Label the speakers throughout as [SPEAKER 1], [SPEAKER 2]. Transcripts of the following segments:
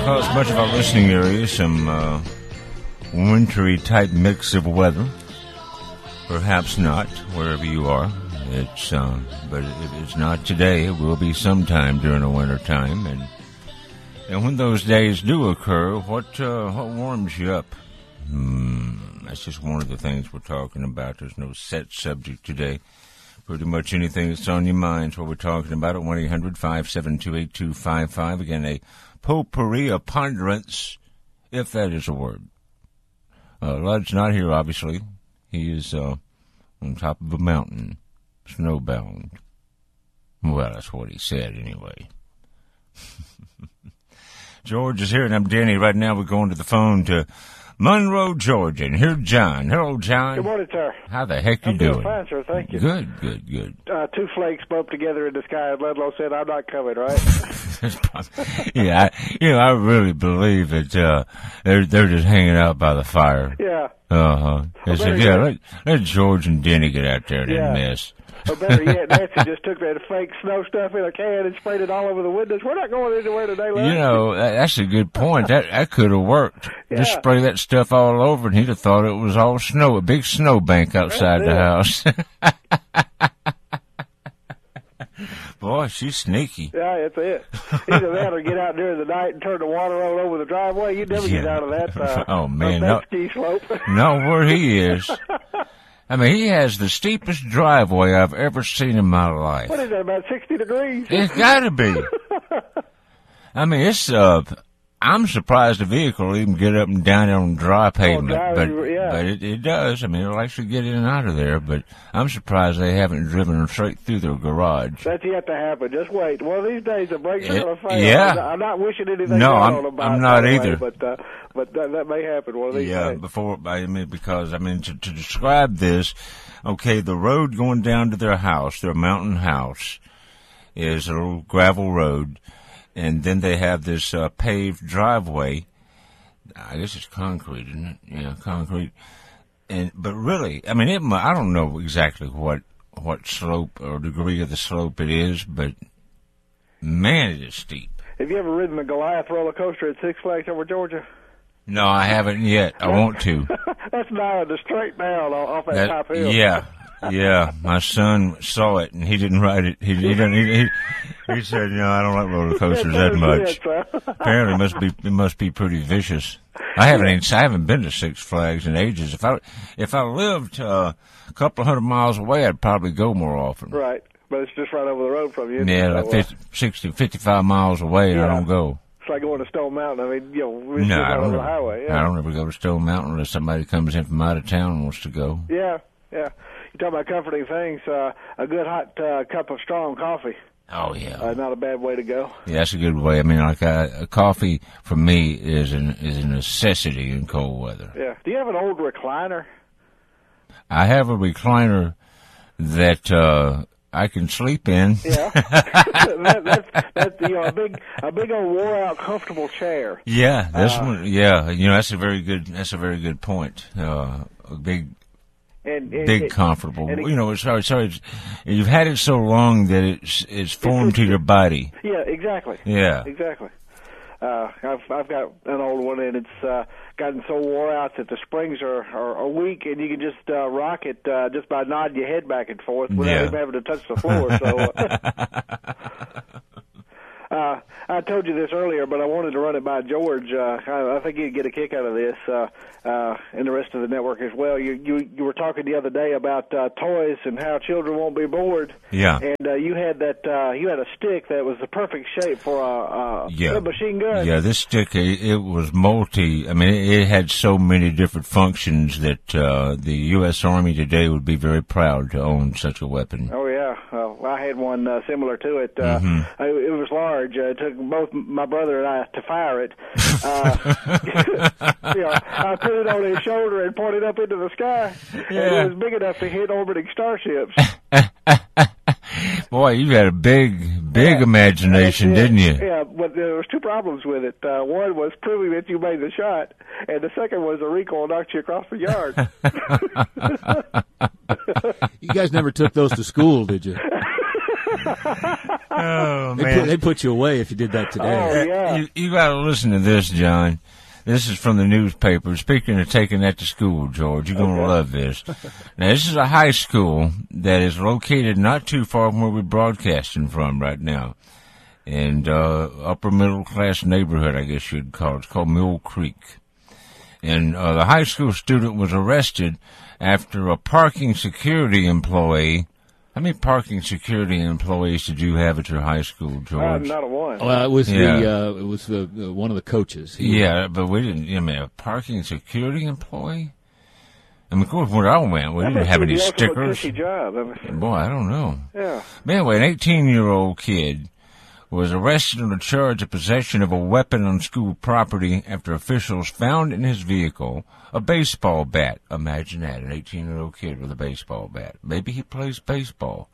[SPEAKER 1] across much of our listening area some wintry type mix of weather. Perhaps not wherever you are. It's but if it's not today, it will be sometime during the winter time. And when those days do occur, what warms you up? That's just one of the things we're talking about. There's no set subject today. Pretty much anything that's on your mind is what we're talking about at 1-800-572-8255. Again, a potpourri, a ponderance, if that is a word. Lud's not here, obviously. He is on top of a mountain, snowbound. Well, that's what he said anyway. George is here, and I'm Danny. Right now we're going to the phone to Monroe, Georgia, and here's John. Hello, John.
[SPEAKER 2] Good morning, sir.
[SPEAKER 1] How the heck you
[SPEAKER 2] doing?
[SPEAKER 1] doing?
[SPEAKER 2] Fine, sir. Thank you.
[SPEAKER 1] Good.
[SPEAKER 2] Two flakes bumped together in the sky, and Ludlow said, "I'm not coming." Right?
[SPEAKER 1] Yeah, I really believe that they're just hanging out by the fire.
[SPEAKER 2] Yeah.
[SPEAKER 1] They said, let George and Denny get out there and mess.
[SPEAKER 2] Or better yet, Nancy just took that fake snow stuff in a can and sprayed it all over the windows. We're not going anywhere today, Lud.
[SPEAKER 1] You know, that's a good point. That could have worked.
[SPEAKER 2] Yeah.
[SPEAKER 1] Just spray that stuff all over, and he'd have thought it was all snow, a big snow bank outside the house. Boy, she's sneaky.
[SPEAKER 2] Yeah, that's it. Either that or get out during the night and turn the water on over the driveway. You'd never get out of that.
[SPEAKER 1] Oh, man. No,
[SPEAKER 2] ski slope.
[SPEAKER 1] No, where he is. I mean, he has the steepest driveway I've ever seen in my life.
[SPEAKER 2] What is that, about 60 degrees?
[SPEAKER 1] It's gotta be. I mean, it's, I'm surprised the vehicle will even get up and down on dry pavement, but it does. I mean, it'll actually get in and out of there, but I'm surprised they haven't driven straight through their garage.
[SPEAKER 2] That's yet to happen. Just wait. One of these days the brakes are going to fail.
[SPEAKER 1] Yeah.
[SPEAKER 2] I'm not wishing anything
[SPEAKER 1] no,
[SPEAKER 2] on them.
[SPEAKER 1] I'm not either.
[SPEAKER 2] But that may happen one of these days.
[SPEAKER 1] Because to describe this, okay, the road going down to their house, their mountain house, is a little gravel road. And then they have this paved driveway. I guess it's concrete, isn't it? Yeah, concrete. But really, I mean, I don't know exactly what slope or degree of the slope it is, but man, it is steep.
[SPEAKER 2] Have you ever ridden the Goliath roller coaster at Six Flags over Georgia?
[SPEAKER 1] No, I haven't yet. I want to.
[SPEAKER 2] That's now the straight down off that top hill.
[SPEAKER 1] Yeah, my son saw it and he didn't ride it. He said, I don't like roller coasters that much. Apparently, it must be pretty vicious. I haven't been to Six Flags in ages. If I lived a couple of 100 miles away, I'd probably go more often.
[SPEAKER 2] Right, but it's just right over the road from you.
[SPEAKER 1] Yeah, like 55 miles away, and I don't go.
[SPEAKER 2] It's like going to Stone Mountain. I mean, we're
[SPEAKER 1] no,
[SPEAKER 2] on the highway. Yeah.
[SPEAKER 1] I don't ever go to Stone Mountain unless somebody comes in from out of town and wants to go.
[SPEAKER 2] Yeah. You talk about comforting things. A good hot cup of strong coffee.
[SPEAKER 1] Oh, yeah.
[SPEAKER 2] Not a bad way to go.
[SPEAKER 1] Yeah, that's a good way. I mean, like a coffee for me is a necessity in cold weather.
[SPEAKER 2] Yeah. Do you have an old recliner?
[SPEAKER 1] I have a recliner that I can sleep in.
[SPEAKER 2] Yeah. that's a big old wore out comfortable chair.
[SPEAKER 1] Yeah, this one. Yeah, that's a very good point. A big comfortable. It's you've had it so long that it's formed to your body.
[SPEAKER 2] Yeah, exactly.
[SPEAKER 1] Yeah,
[SPEAKER 2] exactly. I've got an old one, and it's gotten so wore out that the springs are weak, and you can just rock it just by nodding your head back and forth without even having to touch the floor. So. I told you this earlier, but I wanted to run it by George. I think you'd get a kick out of this, and the rest of the network as well. You were talking the other day about toys and how children won't be bored.
[SPEAKER 1] Yeah.
[SPEAKER 2] And you had a stick that was the perfect shape for a machine gun.
[SPEAKER 1] Yeah, this stick, it was it had so many different functions that the U.S. Army today would be very proud to own such a weapon.
[SPEAKER 2] Oh, yeah. I had one similar to it. It was large. It took both my brother and I to fire it. I put it on his shoulder and pointed up into the sky. Yeah. And it was big enough to hit orbiting starships.
[SPEAKER 1] Boy, you had a big imagination, didn't you?
[SPEAKER 2] Yeah, but there was two problems with it. One was proving that you made the shot, and the second was the recoil knocked you across the yard.
[SPEAKER 3] You guys never took those to school, did you?
[SPEAKER 1] Oh, man.
[SPEAKER 3] They'd put you away if you did that today.
[SPEAKER 2] Oh, yeah.
[SPEAKER 1] You got to listen to this, John. This is from the newspaper. Speaking of taking that to school, George, you're going to love this. Now, this is a high school that is located not too far from where we're broadcasting from right now. And upper middle class neighborhood, I guess you'd call it. It's called Mill Creek. And the high school student was arrested after a parking security employee. How many parking security employees did you have at your high school, George?
[SPEAKER 2] Not a one.
[SPEAKER 3] Well, it was
[SPEAKER 1] Yeah.
[SPEAKER 3] one of the coaches.
[SPEAKER 1] Yeah, but we didn't. I mean, a parking security employee. I mean, of course, where I went, we didn't have any stickers.
[SPEAKER 2] Cushy job. I mean,
[SPEAKER 1] Boy, I don't know.
[SPEAKER 2] yeah.
[SPEAKER 1] But anyway, an 18-year-old kid was arrested on a charge of possession of a weapon on school property after officials found in his vehicle a baseball bat. Imagine that, an 18-year-old kid with a baseball bat. Maybe he plays baseball.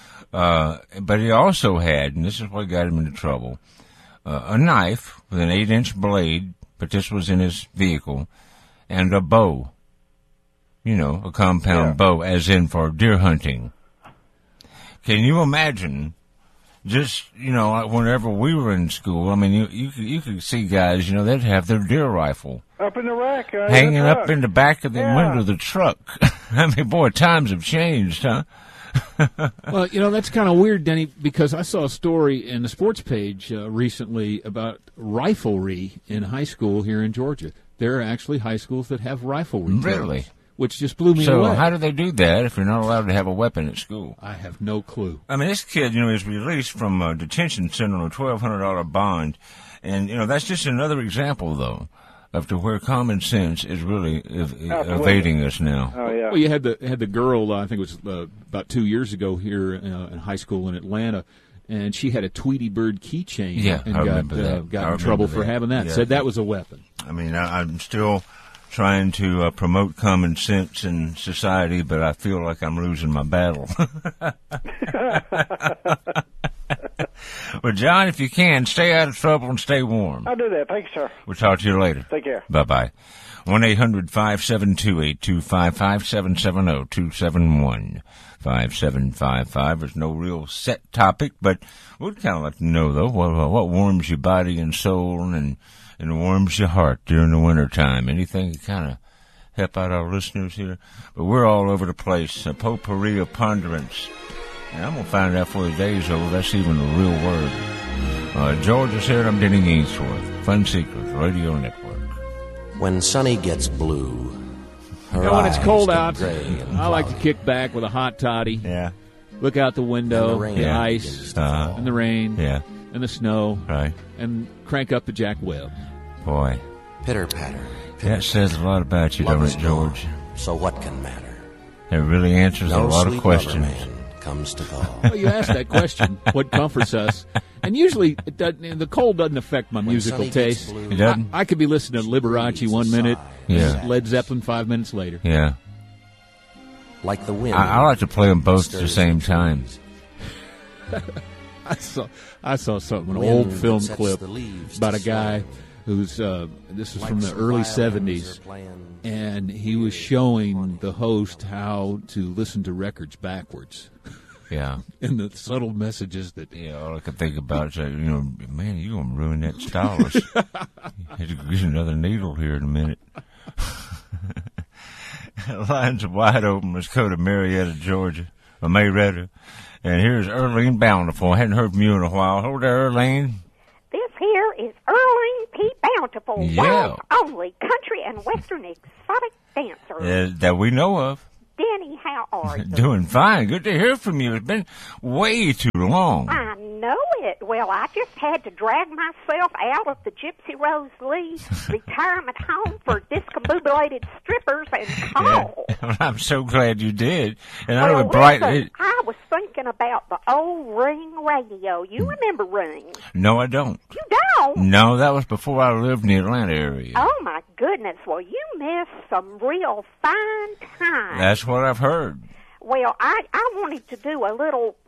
[SPEAKER 1] But he also had, and this is what got him into trouble, a knife with an 8-inch blade, but this was in his vehicle, and a bow. You know, a compound bow, as in for deer hunting. Can you imagine? Just, you know, whenever we were in school, I mean, you could see guys, you know, they'd have their deer rifle
[SPEAKER 2] Up in the rack.
[SPEAKER 1] hanging up in the back of the
[SPEAKER 2] Yeah.
[SPEAKER 1] window of the truck. I mean, boy, times have changed, huh?
[SPEAKER 3] Well, you know, that's kind of weird, Denny, because I saw a story in the sports page recently about riflery in high school here in Georgia. There are actually high schools that have riflery.
[SPEAKER 1] Really?
[SPEAKER 3] drills, which just blew me
[SPEAKER 1] So
[SPEAKER 3] away.
[SPEAKER 1] how do they do that if you're not allowed to have a weapon at school?
[SPEAKER 3] I have no clue.
[SPEAKER 1] I mean, this kid, you know, is released from a detention center on a $1,200 bond. And, you know, that's just another example, though, of to where common sense is really evading us now.
[SPEAKER 2] Oh, yeah.
[SPEAKER 3] Well, you had the girl, I think it was about 2 years ago here in high school in Atlanta, and she had a Tweety Bird keychain
[SPEAKER 1] Yeah,
[SPEAKER 3] and
[SPEAKER 1] I remember that. I
[SPEAKER 3] got in
[SPEAKER 1] remember
[SPEAKER 3] trouble for
[SPEAKER 1] that.
[SPEAKER 3] having that.
[SPEAKER 1] Yeah.
[SPEAKER 3] Said that was a weapon.
[SPEAKER 1] I mean, I'm still trying to promote common sense in society, but I feel like I'm losing my battle. Well, John, if you can, stay out of trouble and stay warm.
[SPEAKER 2] I'll do that. Thanks, sir.
[SPEAKER 1] We'll talk to you later.
[SPEAKER 2] Take care.
[SPEAKER 1] Bye-bye. 1-800-572-8255, 571-5755. There's no real set topic, but we'd kind of like to know, though, what warms your body and soul and warms your heart during the wintertime. Anything to kind of help out our listeners here? But we're all over the place. A potpourri of ponderance. And I'm going to find out before the day's over. That's even a real word. George is here, and I'm Denny Ainsworth. Fun Seekers Radio Network.
[SPEAKER 4] When Sunny gets blue, her
[SPEAKER 3] You know, when it's
[SPEAKER 4] eyes
[SPEAKER 3] cold
[SPEAKER 4] get
[SPEAKER 3] out,
[SPEAKER 4] gray and
[SPEAKER 3] I like to
[SPEAKER 4] cloudy.
[SPEAKER 3] kick back with a hot toddy,
[SPEAKER 1] Yeah.
[SPEAKER 3] look out the window,
[SPEAKER 4] And the rain
[SPEAKER 3] the
[SPEAKER 1] Yeah.
[SPEAKER 3] ice,
[SPEAKER 4] begins to fall.
[SPEAKER 3] and the rain,
[SPEAKER 1] Yeah.
[SPEAKER 3] and the snow,
[SPEAKER 1] Right.
[SPEAKER 3] and crank up the Jack Webb.
[SPEAKER 1] Boy.
[SPEAKER 4] Pitter patter.
[SPEAKER 1] That says a lot about you,
[SPEAKER 4] Love
[SPEAKER 1] don't
[SPEAKER 4] is
[SPEAKER 1] it, George?
[SPEAKER 4] gone, so what can matter?
[SPEAKER 1] It really answers a
[SPEAKER 4] No
[SPEAKER 1] lot of
[SPEAKER 4] sweet
[SPEAKER 1] questions.
[SPEAKER 4] lover man comes to call.
[SPEAKER 3] Well, you asked that question, what comforts us? And usually, it doesn't, the cold doesn't affect my
[SPEAKER 4] When
[SPEAKER 3] musical
[SPEAKER 4] Sunny gets
[SPEAKER 3] taste.
[SPEAKER 4] blue,
[SPEAKER 1] It doesn't?
[SPEAKER 3] I could be listening to Liberace 1 minute,
[SPEAKER 1] Yeah.
[SPEAKER 3] Led Zeppelin 5 minutes later.
[SPEAKER 1] Yeah.
[SPEAKER 4] like the wind.
[SPEAKER 1] I like to play them both at the
[SPEAKER 4] stirs
[SPEAKER 1] same
[SPEAKER 4] the
[SPEAKER 1] time.
[SPEAKER 4] trees.
[SPEAKER 3] I saw something, an
[SPEAKER 4] Wind
[SPEAKER 3] old
[SPEAKER 4] that
[SPEAKER 3] film
[SPEAKER 4] sets
[SPEAKER 3] clip
[SPEAKER 4] the leaves
[SPEAKER 3] about
[SPEAKER 4] to
[SPEAKER 3] a guy
[SPEAKER 4] sway.
[SPEAKER 3] who's this was
[SPEAKER 4] Like
[SPEAKER 3] from the
[SPEAKER 4] some
[SPEAKER 3] early
[SPEAKER 4] violins are
[SPEAKER 3] 70s,
[SPEAKER 4] playing
[SPEAKER 3] and he was showing the host how to listen to records backwards
[SPEAKER 1] Yeah.
[SPEAKER 3] and the subtle messages that
[SPEAKER 1] Yeah, all I can think about is, that, you know, man, you're going to ruin that stylus. Had to get another needle here in a minute. Lines are wide open. Let's go to Marietta, Georgia, or Marietta. And here's Earlene Bountiful. I hadn't heard from you in a while. Hold there, Earlene.
[SPEAKER 5] This here is Earlene P. Bountiful,
[SPEAKER 1] Yeah.
[SPEAKER 5] world's only country and western exotic dancer.
[SPEAKER 1] That we know of.
[SPEAKER 5] Denny, how are you?
[SPEAKER 1] Doing fine. Good to hear from you. It's been way too long.
[SPEAKER 5] I know it. Well, I just had to drag myself out of the Gypsy Rose Lee retirement home for discombobulated strippers and call.
[SPEAKER 1] Yeah. I'm so glad you did. And I
[SPEAKER 5] Well,
[SPEAKER 1] know it brightened
[SPEAKER 5] listen,
[SPEAKER 1] it.
[SPEAKER 5] I was thinking about the old Ring radio. You remember Ring?
[SPEAKER 1] No, I don't.
[SPEAKER 5] You don't?
[SPEAKER 1] No, that was before I lived in the Atlanta area.
[SPEAKER 5] Oh, my goodness. Well, you missed some real fine times.
[SPEAKER 1] That's what I've heard.
[SPEAKER 5] Well, I wanted to do a little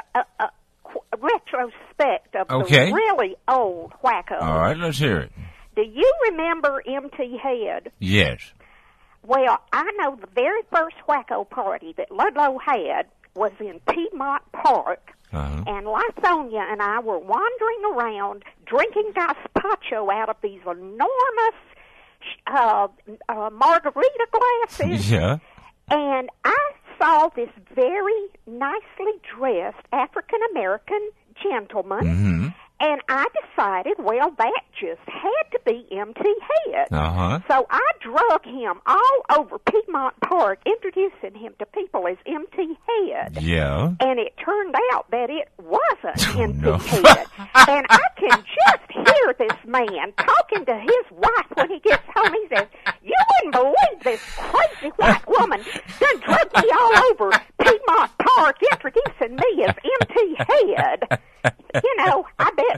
[SPEAKER 5] retrospect of
[SPEAKER 1] Okay.
[SPEAKER 5] the really old Wacko.
[SPEAKER 1] All right, let's hear it.
[SPEAKER 5] Do you remember M.T. Head?
[SPEAKER 1] Yes.
[SPEAKER 5] Well, I know the very first Wacko party that Ludlow had was in Piedmont Park. and Lithonia and I were wandering around drinking gazpacho out of these enormous margarita glasses.
[SPEAKER 1] Yeah.
[SPEAKER 5] And I saw this very nicely dressed African-American gentleman, and I decided, well, that just had to be M.T. Head. So I drug him all over Piedmont Park, introducing him to people as M.T. Head.
[SPEAKER 1] Yeah.
[SPEAKER 5] And it turned out that it wasn't M.T. Head. And I can just hear this man talking to his wife when he gets home. He says, "You wouldn't believe this crazy white woman done drugged me all over Piedmont Park, introducing me as M.T. Head." You know, I bet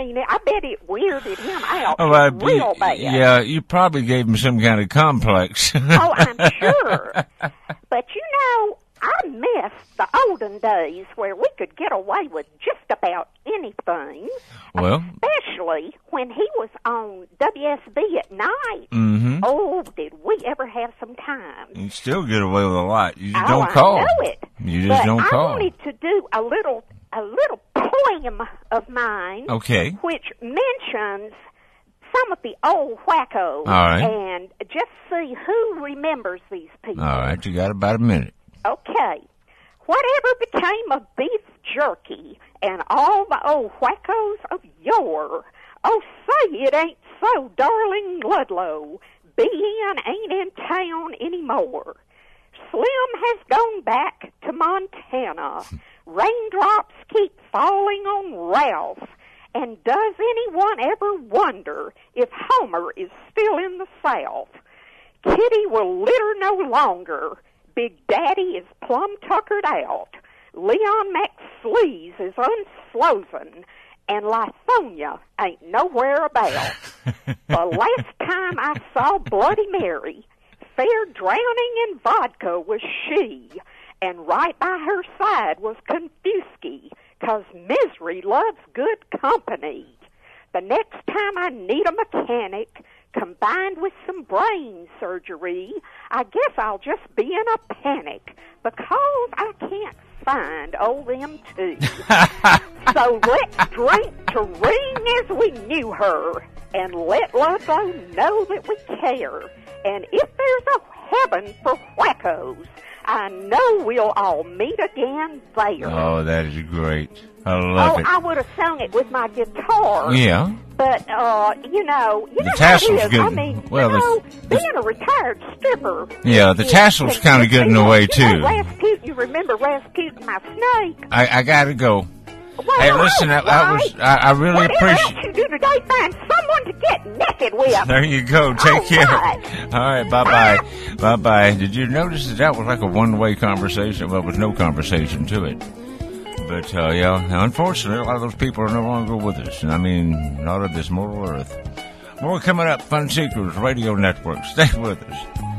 [SPEAKER 5] it weirded him out real bad.
[SPEAKER 1] Yeah, you probably gave him some kind of complex.
[SPEAKER 5] Oh, I'm sure. But you know, I miss the olden days where we could get away with just about anything.
[SPEAKER 1] Well,
[SPEAKER 5] especially when he was on WSB at night. Oh, did we ever have some time?
[SPEAKER 1] You still get away with a lot. You just don't call.
[SPEAKER 5] I know it.
[SPEAKER 1] You just don't call.
[SPEAKER 5] I wanted to do a little poem of mine, which mentions some of the old wackos, and just see who remembers these people.
[SPEAKER 1] All right, you got about a minute.
[SPEAKER 5] Okay. Whatever became of beef jerky and all the old wackos of yore? Oh, say it ain't so, darling Ludlow. Ben ain't in town anymore. Slim has gone back to Montana. Raindrops keep falling on Ralph. And does anyone ever wonder if Homer is still in the South? Kitty will litter no longer. Big Daddy is plumb tuckered out. Leon McSleaze is unslozen. And Lithonia ain't nowhere about. The last time I saw Bloody Mary, fair drowning in vodka was she. And right by her side was Konfusky, 'cause misery loves good company. The next time I need a mechanic, combined with some brain surgery, I guess I'll just be in a panic, because I can't find old M2. So let's drink to Ring as we knew her, and let Ludlow know that we care. And if there's a heaven for wackos, I know we'll all meet again there.
[SPEAKER 1] Oh, that is great. I love it.
[SPEAKER 5] I would have sung it with my guitar.
[SPEAKER 1] Yeah.
[SPEAKER 5] But, you know
[SPEAKER 1] the tassel's
[SPEAKER 5] how it is.
[SPEAKER 1] good.
[SPEAKER 5] I mean,
[SPEAKER 1] well,
[SPEAKER 5] being a retired stripper.
[SPEAKER 1] Yeah, the tassel's kind of good in a way, too.
[SPEAKER 5] Rasputin, you remember Rasputin, my snake?
[SPEAKER 1] I gotta go.
[SPEAKER 5] Well,
[SPEAKER 1] hey, listen, I really appreciate.
[SPEAKER 5] Whatever else you do today, find someone to get naked with.
[SPEAKER 1] There you go. Take care.
[SPEAKER 5] Right.
[SPEAKER 1] All right, bye-bye. Bye-bye. Did you notice that was like a one-way conversation? Well, there was no conversation to it. But, yeah, unfortunately, a lot of those people are no longer with us. I mean, not of this mortal earth. More coming up, Fun Seekers Radio Network. Stay with us.